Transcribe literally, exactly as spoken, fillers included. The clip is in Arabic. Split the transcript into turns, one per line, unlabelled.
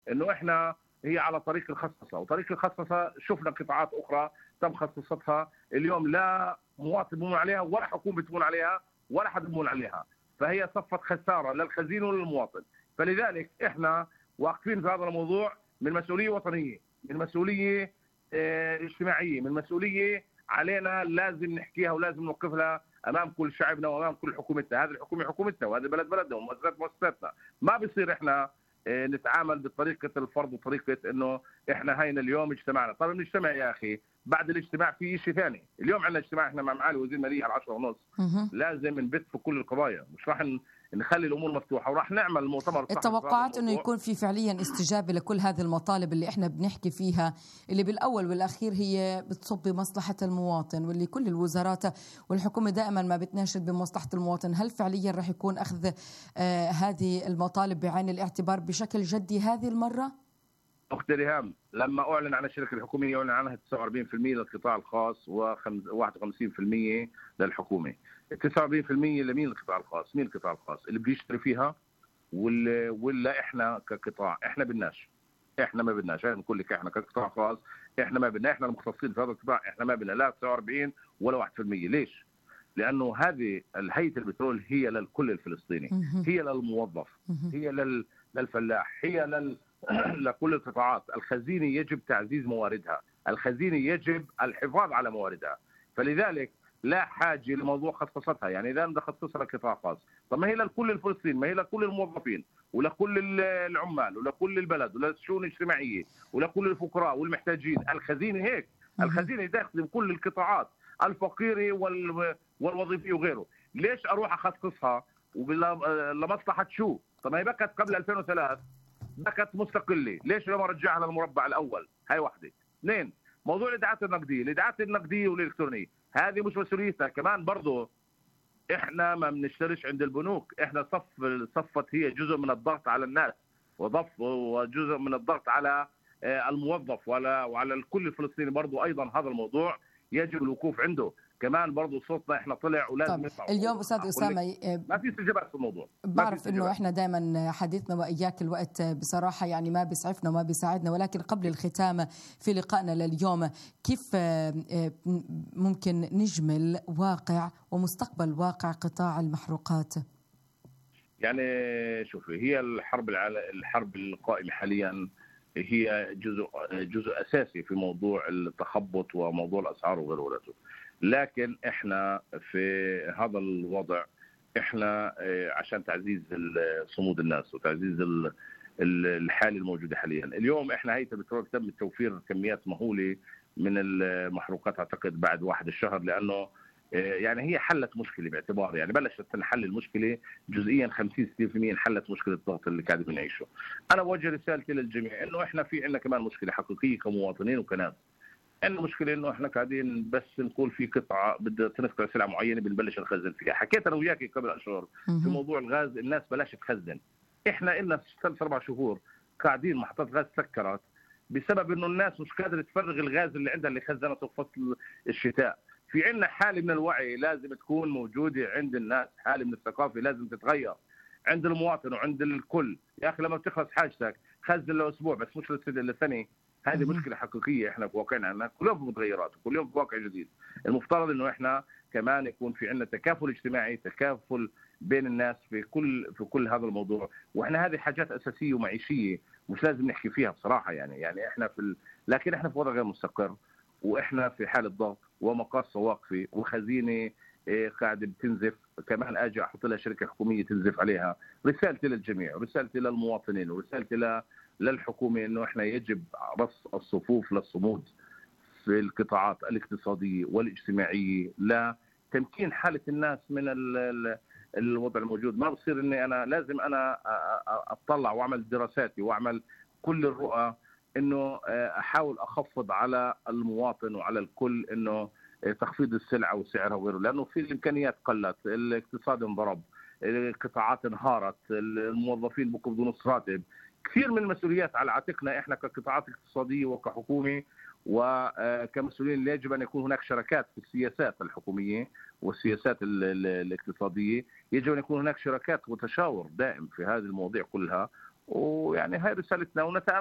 انه احنا هي على طريق الخصصه، وطريق الخصصه شفنا قطاعات اخرى تم خصصتها اليوم لا مواطن بمون عليها ولا حكومه بتمون عليها ولا حد بمون عليها، فهي صفه خساره للخزين وللمواطن. فلذلك احنا واقفين في هذا الموضوع من مسؤوليه وطنيه، من مسؤوليه اه اجتماعيه، من مسؤوليه علينا لازم نحكيها ولازم نوقفها امام كل شعبنا وامام كل حكومتنا. هذه الحكومه حكومتنا وهذا البلد بلدنا ومؤسسات مؤسساتنا. ما بصير احنا نتعامل بطريقه الفرض وطريقه انه احنا هينا اليوم اجتمعنا. طيب نجتمع يا اخي، بعد الاجتماع في شيء ثاني. اليوم عندنا اجتماع احنا مع معالي وزير الماليه على عشرة ونص، لازم نبت في كل القضايا، مش راح نخلي الامور مفتوحه، وراح نعمل مؤتمر.
التوقعات انه يكون في فعليا استجابه لكل هذه المطالب اللي احنا بنحكي فيها، اللي بالاول والاخير هي بتصب بمصلحه المواطن، واللي كل الوزارات والحكومه دائما ما بتناشد بمصلحه المواطن. هل فعليا راح يكون اخذ آه هذه المطالب بعين الاعتبار بشكل جدي هذه المره؟
اخت ريهام، لما اعلن عن الشركه الحكوميه اعلن عنها تسعة وأربعين بالمئة للقطاع الخاص وواحد وخمسين بالمئة للحكومه. تسعة وأربعين بالمئة لمين القطاع الخاص؟ مين القطاع الخاص؟ اللي بيشتري فيها ولا ولا احنا كقطاع؟ احنا بدناش، احنا ما بدناش. انا بقول لك احنا كقطاع خاص احنا ما بدنا، احنا المختصين في هذا القطاع احنا ما بدنا لا تسعة وأربعين ولا واحد بالمئة. ليش؟ لانه هذه هيئه البترول هي للكل الفلسطيني، هي للموظف، هي لل للفلاح، هي لل لكل القطاعات. الخزينه يجب تعزيز مواردها، الخزينه يجب الحفاظ على مواردها. فلذلك لا حاجه لموضوع خصصتها. يعني اذا بدنا نخصصها لقطاع خاص، طب ما هي لكل الفلسطينيين، ما هي لكل الموظفين ولكل العمال ولكل البلد وللشؤون الاجتماعيه ولكل الفقراء والمحتاجين. الخزينه هيك، الخزينه تخدم كل القطاعات الفقيره والوظيفيه وغيره. ليش اروح اخصصها لمصلحه شو؟ طب ما هي بكت قبل ألفين وثلاثة بكت مستقله، ليش لما رجعها للمربع الاول؟ هاي واحده. اثنين، موضوع الادعاءات النقديه، الادعاءات النقديه والالكترونيه هذه مش مسؤوليتنا كمان برضه. احنا ما بنشتريش عند البنوك، احنا صف صفت هي جزء من الضغط على الناس وضف وجزء من الضغط على الموظف وعلى وعلى الكل الفلسطيني برضه. ايضا هذا الموضوع يجب الوقوف عنده كمان برضه. صوتنا احنا طلع ولازم نطلع.
اليوم استاذ اسامه
ما في استجابات في الموضوع.
بعرف انه احنا دائما حديثنا واياك الوقت بصراحه يعني ما بيسعفنا وما بيساعدنا، ولكن قبل الختام في لقائنا لليوم، كيف ممكن نجمل واقع ومستقبل واقع قطاع المحروقات؟
يعني شوفي، هي الحرب الحرب القائمه حاليا هي جزء جزء اساسي في موضوع التخبط وموضوع الاسعار وغيره، لكن احنا في هذا الوضع احنا عشان تعزيز صمود الناس وتعزيز الحاله الموجوده حاليا. اليوم احنا هيئه البترول تم توفير كميات مهوله من المحروقات اعتقد بعد واحد الشهر، لانه يعني هي حلت مشكله باعتبار يعني بلشت تنحل المشكله جزئيا خمسين ستين بالمئة انحلت مشكله الضغط اللي قاعدين بنعيشه. انا بوجه رسالتي للجميع انه احنا في عندنا كمان مشكله حقيقيه كمواطنين وكناس. عندنا مشكله انه احنا قاعدين بس نقول في قطعه بدها تنقطع سلعه معينه بنبلش نخزن فيها. حكيت انا وياك قبل اشهر في موضوع الغاز، الناس بلشت تخزن. احنا لنا ثلاث اربع شهور قاعدين محطات غاز سكرت بسبب انه الناس مش قادره تفرغ الغاز اللي عندها اللي خزنته في فصل الشتاء. في عندنا حالة من الوعي لازم تكون موجودة عند الناس، حالة من الثقافة لازم تتغير عند المواطن وعند الكل. يا أخي لما بتخلص حاجتك خزن له أسبوع بس مش لسنة. هذه مشكلة حقيقية احنا في واقعنا، كل يوم في متغيرات وكل يوم في واقع جديد. المفترض انه احنا كمان يكون في عندنا تكافل اجتماعي، تكافل بين الناس في كل في كل هذا الموضوع. واحنا هذه حاجات أساسية ومعيشية مش لازم نحكي فيها بصراحة. يعني يعني احنا في ال... لكن احنا في وضع غير مستقر واحنا في حالة ضغط ومقاصة واقفة وخزينة قاعدة بتنزف. كمان اجي احط لها شركة حكومية تنزف عليها. رسالتي للجميع، رسالتي للمواطنين، ورسالتي للحكومة انه احنا يجب رص الصفوف للصمود في القطاعات الاقتصادية والاجتماعية لتمكين حالة الناس من الوضع الموجود. ما بصير اني انا لازم انا اطلع واعمل دراساتي واعمل كل الرؤى انه احاول اخفض على المواطن وعلى الكل انه تخفيض السلعه وسعرها وغيره، لانه في الامكانيات قلت، الاقتصاد انضرب، القطاعات انهارت، الموظفين بيقبضوا نص راتب. كثير من المسؤوليات على عاتقنا احنا كقطاعات اقتصاديه وكحكومه وكمسؤولين. يجب ان يكون هناك شراكات في السياسات الحكوميه والسياسات الاقتصاديه، يجب ان يكون هناك شراكات وتشاور دائم في هذه المواضيع كلها. ويعني هاي رسالتنا ونتأمل